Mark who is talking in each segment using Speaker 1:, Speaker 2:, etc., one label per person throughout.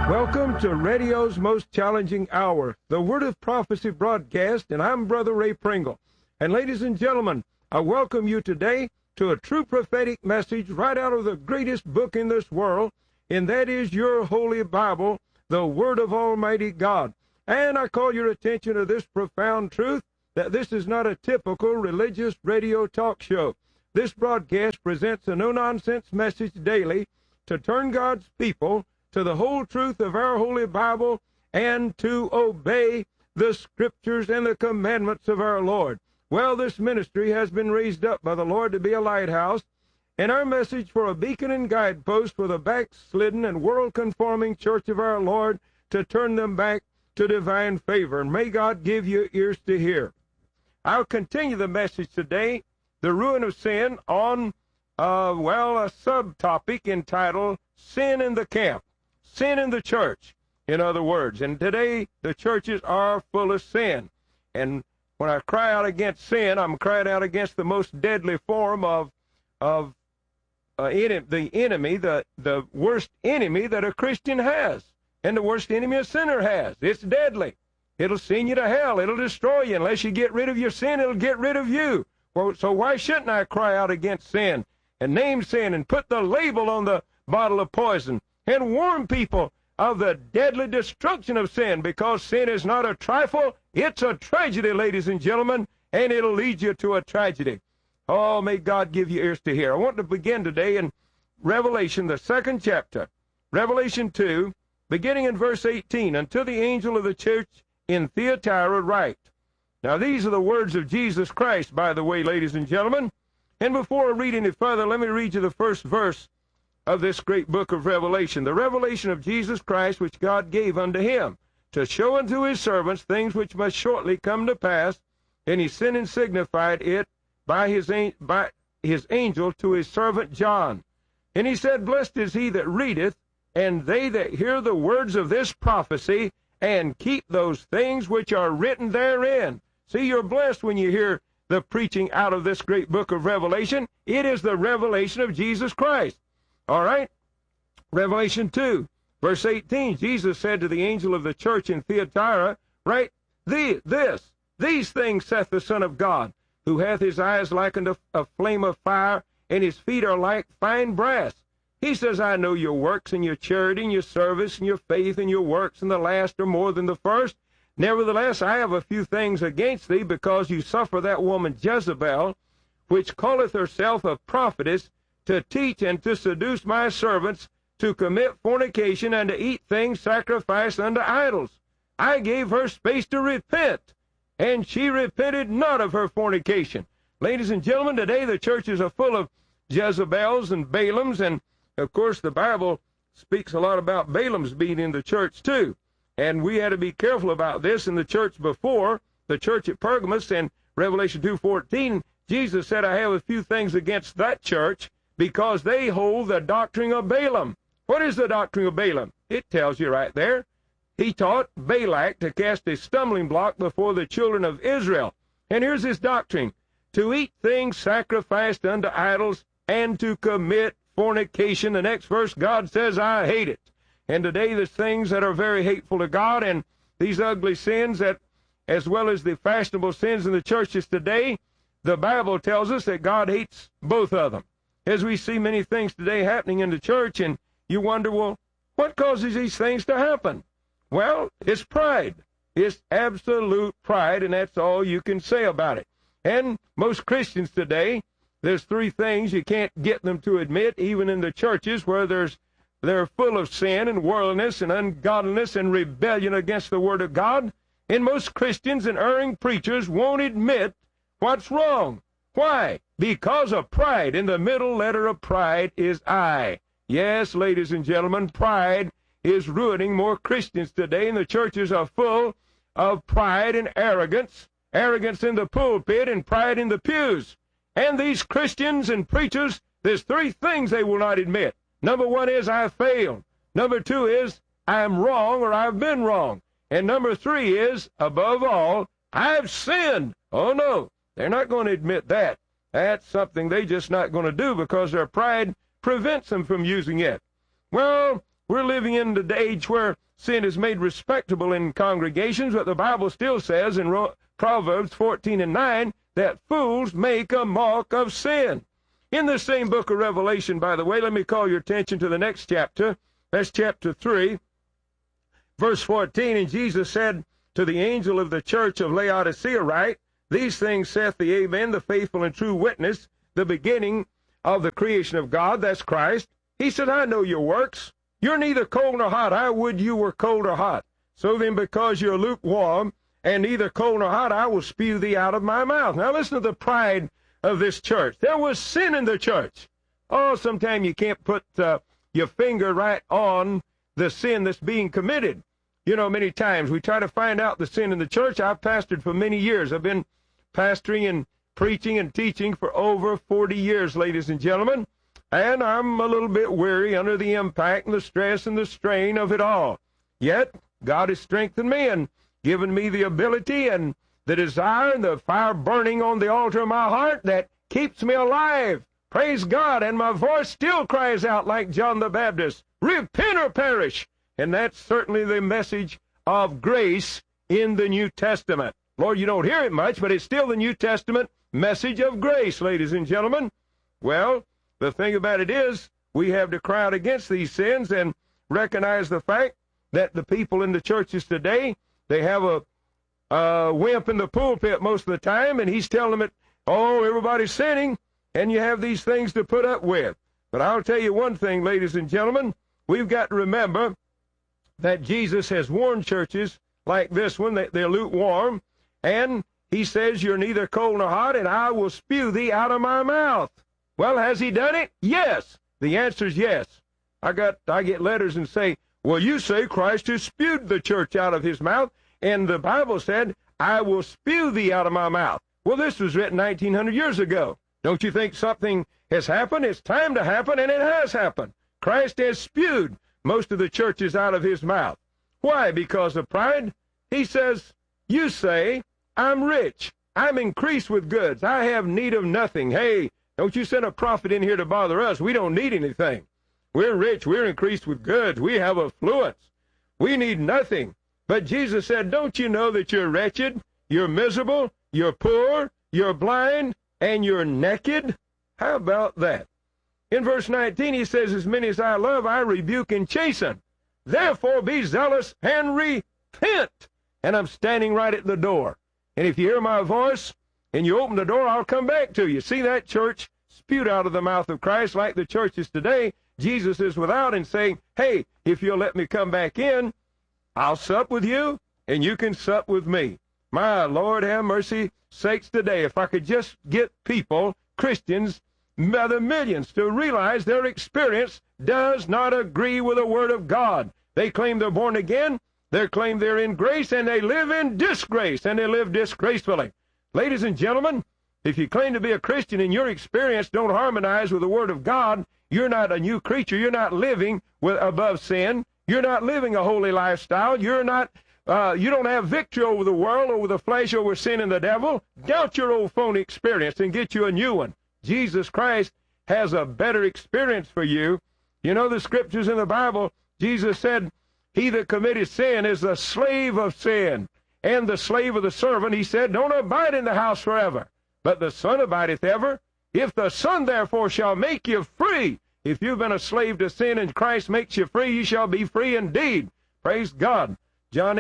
Speaker 1: Welcome to radio's most challenging hour, the Word of Prophecy broadcast, and I'm Brother Ray Pringle. And ladies and gentlemen, I welcome you today to a true prophetic message right out of the greatest book in this world, and that is your Holy Bible, the Word of Almighty God. And I call your attention to this profound truth, that this is not a typical religious radio talk show. This broadcast presents a no-nonsense message daily to turn God's people to the whole truth of our Holy Bible and to obey the Scriptures and the commandments of our Lord. Well, this ministry has been raised up by the Lord to be a lighthouse, and our message for a beacon and guidepost for the backslidden and world-conforming church of our Lord to turn them back to divine favor. And may God give you ears to hear. I'll continue the message today, the ruin of sin, on, a subtopic entitled Sin in the Camp. Sin in the church, in other words. And today, the churches are full of sin. And when I cry out against sin, I'm crying out against the most deadly form of the enemy, the worst enemy that a Christian has, and the worst enemy a sinner has. It's deadly. It'll send you to hell. It'll destroy you. Unless you get rid of your sin, it'll get rid of you. Well, so why shouldn't I cry out against sin and name sin and put the label on the bottle of poison and warn people of the deadly destruction of sin, because sin is not a trifle, it's a tragedy, ladies and gentlemen, and it'll lead you to a tragedy. Oh, may God give you ears to hear. I want to begin today in Revelation, the 2nd chapter, Revelation 2, beginning in verse 18, unto the angel of the church in Thyatira write. Now, these are the words of Jesus Christ, by the way, ladies and gentlemen. And before I read any further, let me read you the first verse of this great book of Revelation, the revelation of Jesus Christ, which God gave unto him, to show unto his servants things which must shortly come to pass. And he sent and signified it by his angel to his servant John. And he said, Blessed is he that readeth, and they that hear the words of this prophecy, and keep those things which are written therein. See, you're blessed when you hear the preaching out of this great book of Revelation. It is the revelation of Jesus Christ. All right, Revelation 2, verse 18, Jesus said to the angel of the church in Thyatira, right, these things saith the Son of God, who hath his eyes like unto a flame of fire, and his feet are like fine brass. He says, I know your works, and your charity, and your service, and your faith, and your works, and the last are more than the first. Nevertheless, I have a few things against thee, because you suffer that woman Jezebel, which calleth herself a prophetess, to teach and to seduce my servants to commit fornication and to eat things sacrificed unto idols. I gave her space to repent, and she repented not of her fornication. Ladies and gentlemen, today the churches are full of Jezebels and Balaams, and of course the Bible speaks a lot about Balaams being in the church too. And we had to be careful about this in the church before, the church at Pergamos, in Revelation 2:14, Jesus said, I have a few things against that church, because they hold the doctrine of Balaam. What is the doctrine of Balaam? It tells you right there. He taught Balak to cast a stumbling block before the children of Israel. And here's his doctrine: to eat things sacrificed unto idols and to commit fornication. The next verse, God says, I hate it. And today there's things that are very hateful to God, and these ugly sins, that, as well as the fashionable sins in the churches today, the Bible tells us that God hates both of them. As we see many things today happening in the church, and you wonder, well, what causes these things to happen? Well, it's pride. It's absolute pride, and that's all you can say about it. And most Christians today, there's three things you can't get them to admit, even in the churches where they're full of sin and worldliness and ungodliness and rebellion against the Word of God. And most Christians and erring preachers won't admit what's wrong. Why? Because of pride. In the middle letter of pride is I. Yes, ladies and gentlemen, pride is ruining more Christians today, and the churches are full of pride and arrogance. Arrogance in the pulpit and pride in the pews. And these Christians and preachers, there's three things they will not admit. Number one is, I failed. Number two is, I'm wrong, or I've been wrong. And number three is, above all, I've sinned. Oh, no, they're not going to admit that. That's something they're just not going to do, because their pride prevents them from using it. Well, We're living in the age where sin is made respectable in congregations, but the Bible still says in Proverbs 14:9 that fools make a mock of sin. In the same book of Revelation, by the way, let me call your attention to the next chapter. That's chapter 3, verse 14. And Jesus said to the angel of the church of Laodicea, write, these things saith the Amen, the faithful and true witness, the beginning of the creation of God, that's Christ. He said, I know your works. You're neither cold nor hot. I would you were cold or hot. So then, because you're lukewarm and neither cold nor hot, I will spew thee out of my mouth. Now listen to the pride of this church. There was sin in the church. Oh, sometimes you can't put your finger right on the sin that's being committed. You know, many times we try to find out the sin in the church. I've pastored for many years. I've been pastoring and preaching and teaching for over 40 years, ladies and gentlemen. And I'm a little bit weary under the impact and the stress and the strain of it all. Yet, God has strengthened me and given me the ability and the desire and the fire burning on the altar of my heart that keeps me alive. Praise God. And my voice still cries out like John the Baptist, repent or perish. And that's certainly the message of grace in the New Testament. Lord, you don't hear it much, but it's still the New Testament message of grace, ladies and gentlemen. Well, the thing about it is, we have to cry out against these sins and recognize the fact that the people in the churches today, they have a wimp in the pulpit most of the time, and he's telling them, oh, everybody's sinning, and you have these things to put up with. But I'll tell you one thing, ladies and gentlemen, we've got to remember that Jesus has warned churches like this one, that they're lukewarm, and he says, you're neither cold nor hot, and I will spew thee out of my mouth. Well, has he done it? Yes. The answer is yes. I get letters and say, well, you say Christ has spewed the church out of his mouth, and the Bible said, I will spew thee out of my mouth. Well, this was written 1900 years ago. Don't you think something has happened? It's time to happen, and it has happened. Christ has spewed most of the churches out of his mouth. Why? Because of pride? He says, you say, I'm rich. I'm increased with goods. I have need of nothing. Hey, don't you send a prophet in here to bother us. We don't need anything. We're rich. We're increased with goods. We have affluence. We need nothing. But Jesus said, don't you know that you're wretched, you're miserable, you're poor, you're blind, and you're naked? How about that? In verse 19, he says, as many as I love, I rebuke and chasten. Therefore be zealous and repent. And I'm standing right at the door. And if you hear my voice and you open the door, I'll come back to you. See that church spewed out of the mouth of Christ like the churches today. Jesus is without and saying, hey, if you'll let me come back in, I'll sup with you and you can sup with me. My Lord, have mercy sakes today. If I could just get people, Christians, by the millions, to realize their experience does not agree with the Word of God. They claim they're born again. They claim they're in grace, and they live in disgrace, and they live disgracefully. Ladies and gentlemen, if you claim to be a Christian and your experience don't harmonize with the Word of God, you're not a new creature. You're not living above sin. You're not living a holy lifestyle. You're not. You don't have victory over the world, over the flesh, over sin and the devil. Doubt your old phony experience and get you a new one. Jesus Christ has a better experience for you. You know the scriptures in the Bible. Jesus said, he that committeth sin is the slave of sin, and the slave of the servant. He said, don't abide in the house forever, but the Son abideth ever. If the Son therefore shall make you free, if you've been a slave to sin and Christ makes you free, you shall be free indeed. Praise God. John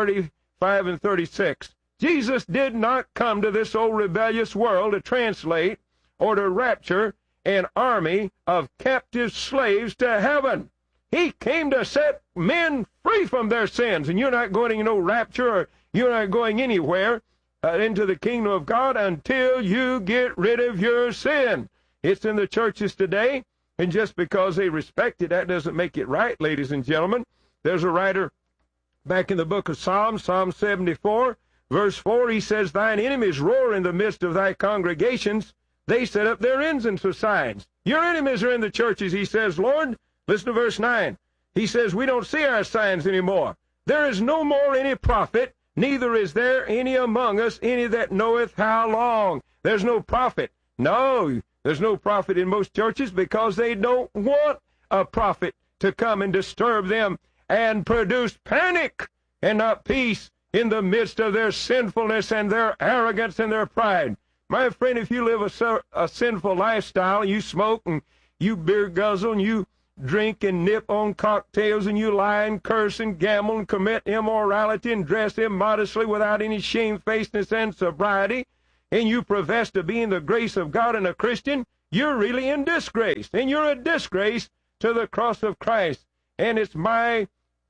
Speaker 1: 8:35 and 36. Jesus did not come to this old rebellious world to translate or to rapture an army of captive slaves to heaven. He came to set men free from their sins, and you're not going to no rapture, or you're not going anywhere into the kingdom of God until you get rid of your sin. It's in the churches today, and just because they respect it, that doesn't make it right, ladies and gentlemen. There's a writer back in the book of Psalms, Psalm 74, verse 4, he says, thine enemies roar in the midst of thy congregations. They set up their ensigns for signs. Your enemies are in the churches, he says, Lord. Listen to verse 9. He says, we don't see our signs anymore. There is no more any prophet, neither is there any among us, any that knoweth how long. There's no prophet. No, there's no prophet in most churches because they don't want a prophet to come and disturb them and produce panic and not peace in the midst of their sinfulness and their arrogance and their pride. My friend, if you live a sinful lifestyle, you smoke and you beer guzzle and you drink and nip on cocktails and you lie and curse and gamble and commit immorality and dress immodestly without any shamefacedness and sobriety, and you profess to be in the grace of God and a Christian, you're really in disgrace, and you're a disgrace to the cross of Christ. And it's my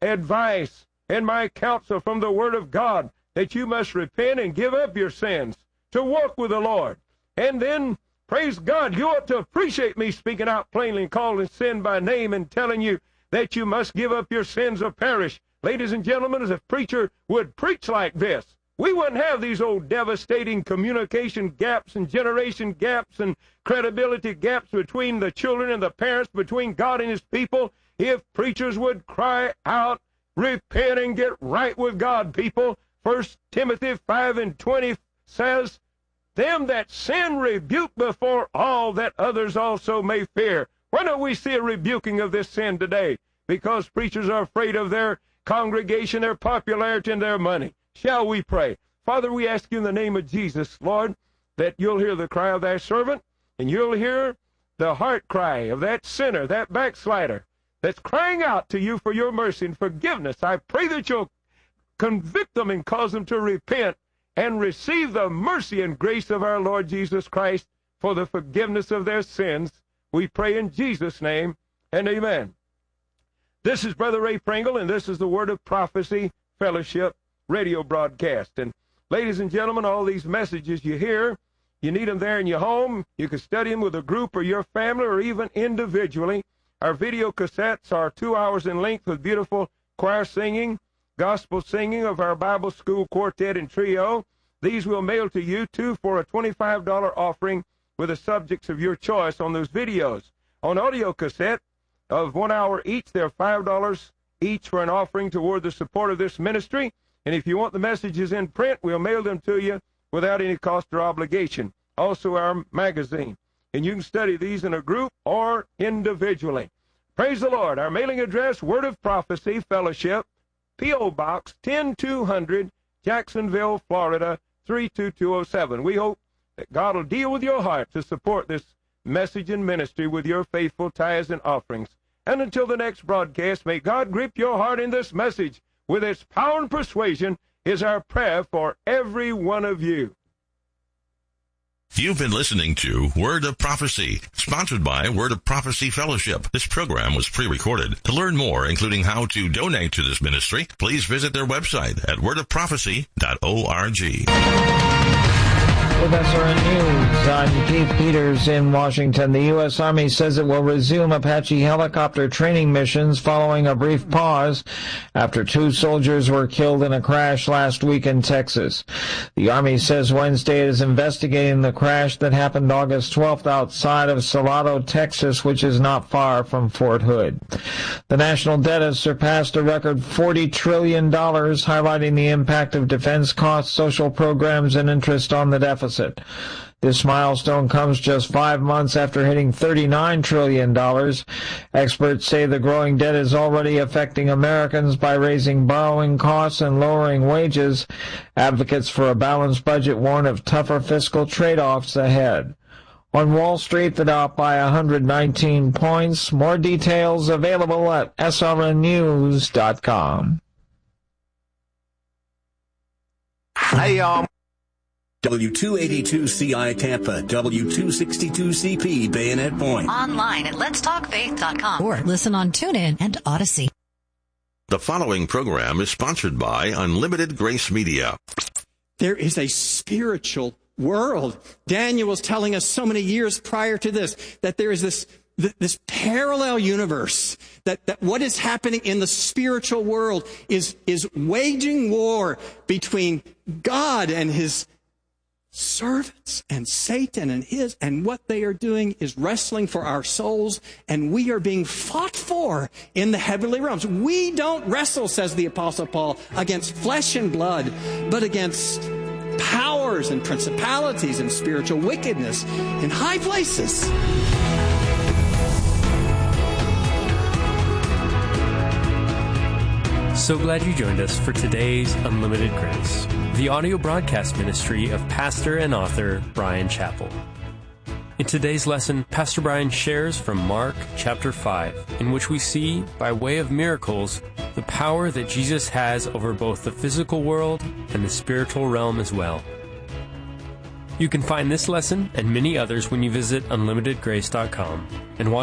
Speaker 1: advice and my counsel from the Word of God that you must repent and give up your sins to walk with the Lord. And then, praise God, you ought to appreciate me speaking out plainly and calling sin by name and telling you that you must give up your sins or perish. Ladies and gentlemen, as a preacher would preach like this, we wouldn't have these old devastating communication gaps and generation gaps and credibility gaps between the children and the parents, between God and his people, if preachers would cry out, repent and get right with God, people. 1 Timothy 5:20 says, them that sin rebuke before all, that others also may fear. Why don't we see a rebuking of this sin today? Because preachers are afraid of their congregation, their popularity, and their money. Shall we pray? Father, we ask you in the name of Jesus, Lord, that you'll hear the cry of thy servant, and you'll hear the heart cry of that sinner, that backslider, that's crying out to you for your mercy and forgiveness. I pray that you'll convict them and cause them to repent and receive the mercy and grace of our Lord Jesus Christ for the forgiveness of their sins. We pray in Jesus' name, and amen. This is Brother Ray Pringle, and this is the Word of Prophecy Fellowship radio broadcast. And ladies and gentlemen, all these messages you hear, you need them there in your home. You can study them with a group or your family or even individually. Our video cassettes are 2 hours in length with beautiful choir singing, gospel singing of our Bible school quartet and trio. These we'll mail to you, too, for a $25 offering with the subjects of your choice on those videos. On audio cassette of 1 hour each, they're $5 each for an offering toward the support of this ministry. And if you want the messages in print, we'll mail them to you without any cost or obligation. Also our magazine. And you can study these in a group or individually. Praise the Lord. Our mailing address, Word of Prophecy Fellowship, P.O. Box 10200, Jacksonville, Florida, 32207. We hope that God will deal with your heart to support this message and ministry with your faithful tithes and offerings. And until the next broadcast, may God grip your heart in this message with its power and persuasion is our prayer for every one of you.
Speaker 2: You've been listening to Word of Prophecy, sponsored by Word of Prophecy Fellowship. This program was pre-recorded. To learn more, including how to donate to this ministry, please visit their website at wordofprophecy.org.
Speaker 3: With SRN News, I'm Keith Peters in Washington. The U.S. Army says it will resume Apache helicopter training missions following a brief pause after 2 soldiers were killed in a crash last week in Texas. The Army says Wednesday it is investigating the crash that happened August 12th outside of Salado, Texas, which is not far from Fort Hood. The national debt has surpassed a record $40 trillion, highlighting the impact of defense costs, social programs, and interest on the deficit. This milestone comes just 5 months after hitting $39 trillion. Experts say the growing debt is already affecting Americans by raising borrowing costs and lowering wages. Advocates for a balanced budget warn of tougher fiscal trade-offs ahead. On Wall Street, the Dow by 119 points. More details available at srnnews.com.
Speaker 4: Hey, W282CI Tampa, W262CP Bayonet Point.
Speaker 5: Online at letstalkfaith.com or listen on TuneIn and Odyssey.
Speaker 2: The following program is sponsored by Unlimited Grace Media.
Speaker 6: There is a spiritual world. Daniel was telling us so many years prior to this that there is this parallel universe, that what is happening in the spiritual world is waging war between God and his servants and Satan and what they are doing is wrestling for our souls, and we are being fought for in the heavenly realms. We don't wrestle, says the Apostle Paul, against flesh and blood, but against powers and principalities and spiritual wickedness in high places.
Speaker 7: So glad you joined us for today's Unlimited Grace, the audio broadcast ministry of pastor and author Bryan Chapell. In today's lesson, Pastor Bryan shares from Mark chapter 5, in which we see, by way of miracles, the power that Jesus has over both the physical world and the spiritual realm as well. You can find this lesson and many others when you visit unlimitedgrace.com and watch